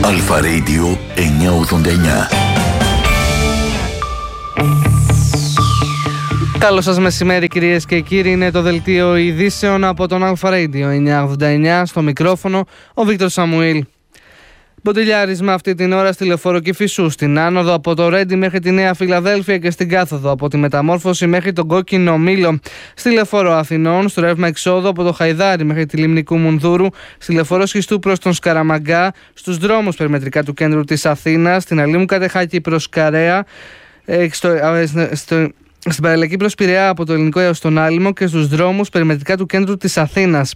Αλφα Radio 989. Καλό σας μεσημέρι κυρίες και κύριοι, είναι το δελτίο ειδήσεων από τον Αλφα Radio 989, στο μικρόφωνο ο Βίκτορ Σαμουήλ. Μποτιλιάρισμα αυτή την ώρα στη λεωφόρο Κηφισού, στην άνοδο από το Ρέντι μέχρι τη Νέα Φιλαδέλφια και στην κάθοδο από τη Μεταμόρφωση μέχρι τον Κόκκινο Μήλο, στη λεωφόρο Αθηνών, στο ρεύμα εξόδου από το Χαϊδάρι μέχρι τη Λιμνικού Μουνδούρου, στη λεωφόρο Σχιστού προς τον Σκαραμαγκά, στους δρόμους περιμετρικά του κέντρου της Αθήνας, στην Αλήμου Κατεχάκη προς Καρέα, στην παραλλαγή προς Πειραιά από το Ελληνικό έως τον Άλυμο και στους δρόμους περιμετρικά του κέντρου της Αθήνας.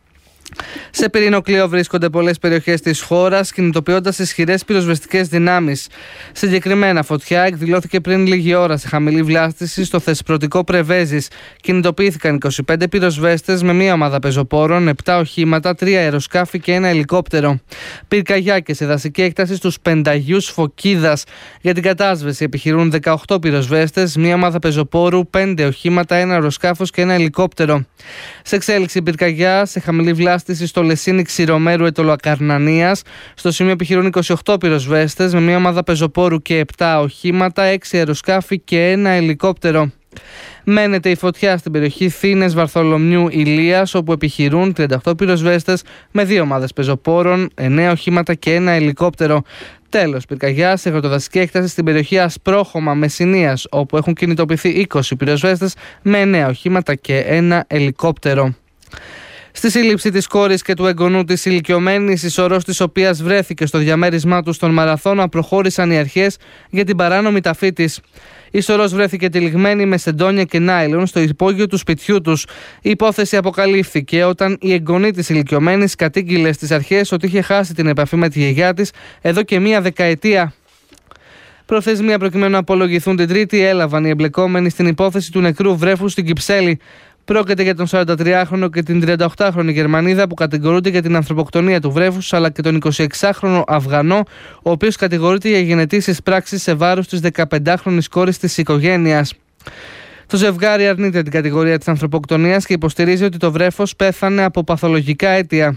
Σε πυρηνοκλείο βρίσκονται πολλές περιοχές της χώρας, κινητοποιώντας ισχυρές πυροσβεστικές δυνάμεις. Συγκεκριμένα, φωτιά εκδηλώθηκε πριν λίγη ώρα σε χαμηλή βλάστηση στο θεσπρωτικό Πρεβέζης. Κινητοποιήθηκαν 25 πυροσβέστες με μία ομάδα πεζοπόρων, 7 οχήματα, 3 αεροσκάφη και 1 ελικόπτερο. Πυρκαγιά και σε δασική έκταση στους Πενταγιούς Φωκίδας. Για την κατάσβεση επιχειρούν 18 πυροσβέστες, μία ομάδα πεζοπόρου, 5 οχήματα, 1 αεροσκάφος και 1 ελικόπτερο. Σε εξέλιξη πυρκαγιά σε χαμηλή βλάστηση στο Λεσίνι Ξηρομέρου Ετωλοακαρνανίας. Στο σημείο επιχειρούν 28 πυροσβέστες με μια ομάδα πεζοπόρου και 7 οχήματα, 6 αεροσκάφη και 1 ελικόπτερο. Μένεται η φωτιά στην περιοχή Θήνες Βαρθολομιού Ηλίας, όπου επιχειρούν 38 πυροσβέστες με 2 ομάδες πεζοπόρων, 9 οχήματα και 1 ελικόπτερο. Τέλος, πυρκαγιά σε αγροτοδασική έκταση στην περιοχή Ασπρόχωμα Μεσσηνίας, όπου έχουν κινητοποιηθεί 20 πυροσβέστες με 9 οχήματα και 1 ελικόπτερο. Στη σύλληψη της κόρης και του εγγονού της ηλικιωμένης, η σωρός της οποίας βρέθηκε στο διαμέρισμά του στον Μαραθώνα, προχώρησαν οι αρχές για την παράνομη ταφή της. Η σωρός βρέθηκε τυλιγμένη με σεντόνια και νάιλον στο υπόγειο του σπιτιού τους. Η υπόθεση αποκαλύφθηκε όταν η εγγονή της ηλικιωμένης κατήγγειλε στις αρχές ότι είχε χάσει την επαφή με τη γιαγιά της εδώ και μία δεκαετία. Προθεσμία προκειμένου να απολογηθούν την Τρίτη έλαβαν οι εμπλεκόμενοι στην υπόθεση του νεκρού βρέφου στην Κυψέλη. Πρόκειται για τον 43χρονο και την 38χρονη Γερμανίδα που κατηγορούνται για την ανθρωποκτονία του βρέφους, αλλά και τον 26χρονο Αφγανό, ο οποίος κατηγορείται για γενετήσεις πράξεις σε βάρος της 15χρονης κόρης της οικογένειας. Το ζευγάρι αρνείται την κατηγορία της ανθρωποκτονίας και υποστηρίζει ότι το βρέφος πέθανε από παθολογικά αίτια.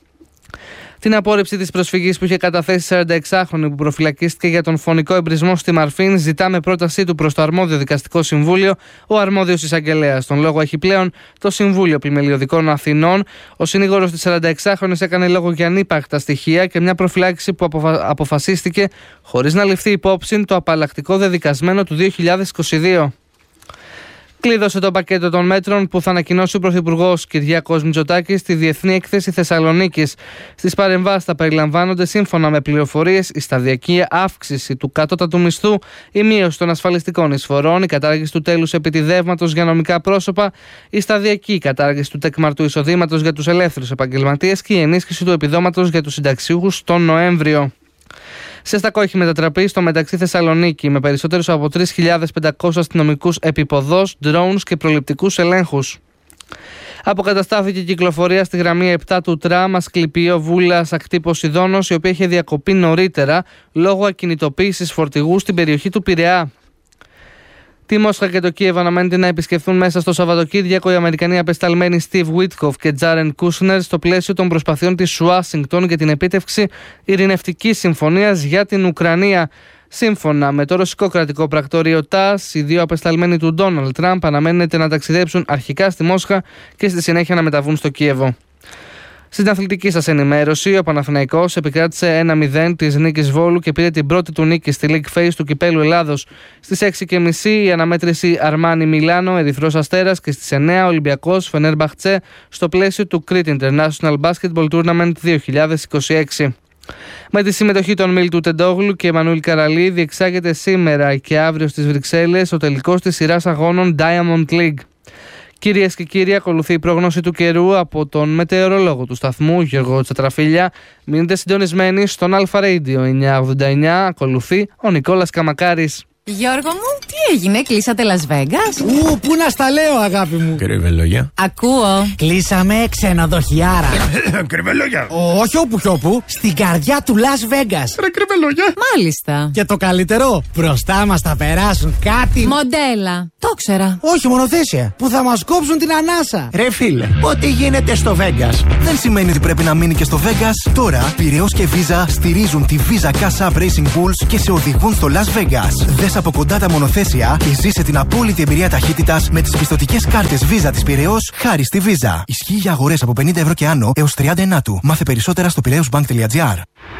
Την απόρριψη της προσφυγής που είχε καταθέσει 46χρονη που προφυλακίστηκε για τον φωνικό εμπρισμό στη Μαρφίν ζητά με πρότασή του προς το αρμόδιο δικαστικό συμβούλιο ο αρμόδιος εισαγγελέας. Τον λόγο έχει πλέον το Συμβούλιο Πλημελιωδικών Αθηνών. Ο συνήγορος της 46χρονης έκανε λόγο για ανύπαρκτα στοιχεία και μια προφυλάκηση που αποφασίστηκε χωρίς να ληφθεί υπόψη το απαλλακτικό δεδικασμένο του 2022. Κλείδωσε το πακέτο των μέτρων που θα ανακοινώσει ο Πρωθυπουργός Κυριάκος Μητσοτάκης στη Διεθνή Έκθεση Θεσσαλονίκης. Στις παρεμβάσεις θα περιλαμβάνονται, σύμφωνα με πληροφορίες, η σταδιακή αύξηση του κατώτατου μισθού, η μείωση των ασφαλιστικών εισφορών, η κατάργηση του τέλους επιτιδεύματος για νομικά πρόσωπα, η σταδιακή κατάργηση του τεκμαρτού εισοδήματος για τους ελεύθερους επαγγελματίες και η ενίσχυση του επιδόματος για τους συνταξιούχους τον Νοέμβριο. Σε στακό έχει μετατραπεί στο μεταξύ Θεσσαλονίκη με περισσότερους από 3.500 αστυνομικούς επιποδός, drones και προληπτικούς ελέγχους. Αποκαταστάθηκε η κυκλοφορία στη γραμμή 7 του τραμ Ασκληπείο Βούλας Ακτή Ποσειδώνος, η οποία είχε διακοπεί νωρίτερα λόγω ακινητοποίησης φορτηγού στην περιοχή του Πειραιά. Τη Μόσχα και το Κίεβο αναμένεται να επισκεφθούν μέσα στο Σαββατοκύριακο οι Αμερικανοί απεσταλμένοι Steve Witkoff και Jared Kushner στο πλαίσιο των προσπαθειών της Ουάσιγκτον για την επίτευξη ειρηνευτικής συμφωνίας για την Ουκρανία. Σύμφωνα με το ρωσικό κρατικό πρακτορείο TASS, οι δύο απεσταλμένοι του Ντόναλντ Τραμπ αναμένεται να ταξιδέψουν αρχικά στη Μόσχα και στη συνέχεια να μεταβούν στο Κίεβο. Στην αθλητική σας ενημέρωση, ο Παναθηναϊκός επικράτησε 1-0 της νίκης Βόλου και πήρε την πρώτη του νίκη στη League Phase του Κυπέλλου Ελλάδος. Στις 6.30 η αναμέτρηση Αρμάνι Μιλάνο, Ερυθρός Αστέρας και στις 9 Ολυμπιακός Φενέρμπαχτσε στο πλαίσιο του Crete International Basketball Tournament 2026. Με τη συμμετοχή των Μίλτου Τεντόγλου και Εμμανουήλ Καραλή διεξάγεται σήμερα και αύριο στις Βρυξέλλες ο τελικός της σειράς αγώνων Diamond League. Κυρίες και κύριοι, ακολουθεί η πρόγνωση του καιρού από τον μετεωρολόγο του σταθμού Γιώργο Τσατραφίλια. Μείνετε συντονισμένοι στον Αλφα Radio 989. Ακολουθεί ο Νικόλας Καμακάρης. Γιώργο μου, τι Τι έγινε, κλείσατε Las Vegas? Πού να στα λέω, αγάπη μου. Κρυβελόγια. Ακούω. Κλείσαμε ξενοδοχιάρα. Κρυβελόγια. Όχι όπου, στην καρδιά του Las Vegas. Ρε κρυβελόγια. Μάλιστα. Και το καλύτερο, μπροστά μας θα περάσουν κάτι. Μοντέλα. Το ξέρα. Όχι, μονοθέσια. Που θα μας κόψουν την ανάσα. Ρε φίλε, ό,τι γίνεται στο Vegas Δεν σημαίνει ότι πρέπει να μείνει και στο Vegas. Τώρα, Πειραιώς και Visa στηρίζουν τη Visa Cash App Racing Bulls και σε οδηγούν στο Las Vegas. Δες από κοντά τα μονοθέσια και ζήσε την απόλυτη εμπειρία ταχύτητας με τις πιστωτικές κάρτες Visa της Πειραιώς χάρη στη Visa. Ισχύει για αγορές από 50 ευρώ και άνω έως 30 του. Μάθε περισσότερα στο piraeusbank.gr.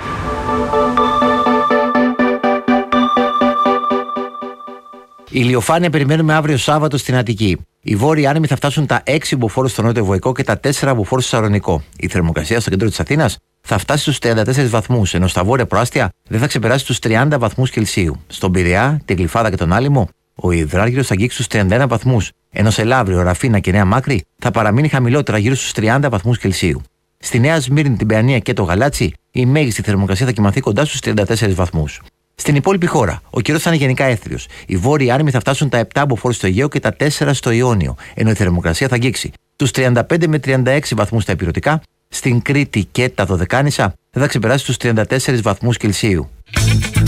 Ηλιοφάνεια περιμένουμε αύριο Σάββατο στην Αττική. Οι βόρειοι άνεμοι θα φτάσουν τα 6 μποφόρ στο νότιο Βοϊκό και τα 4 μποφόρ στο Σαλονικό. Η θερμοκρασία στο κέντρο της Αθήνας θα φτάσει στους 34 βαθμούς, ενώ στα βόρεια προάστια δεν θα ξεπεράσει τους 30 βαθμούς Κελσίου. Στον Πειραιά, την Γλυφάδα και τον Άλυμο, ο υδράργυρος θα αγγίξει στους 31 βαθμούς, ενώ σε Λαύριο, Ραφίνα και Νέα Μάκρη θα παραμείνει χαμηλότερα γύρω στους 30 βαθμούς Κελσίου. Στη Νέα Σμύρνη, την Παιανία και το Γαλάτσι, η μέγιστη θερμοκρασία θα κυμανθεί κοντά στους 34 βαθμούς. Στην υπόλοιπη χώρα, ο καιρός θα είναι γενικά έθριος. Οι βόρειοι άνεμοι θα φτάσουν τα 7 μποφόρ στο Αιγαίο και τα 4 στο Ιόνιο, ενώ η θερμοκρασία θα αγγίξει τους 35 με 36 βαθμούς στα ηπειρωτικά. Στην Κρήτη και τα Δωδεκάνησα δεν θα ξεπεράσει τους 34 βαθμούς Κελσίου.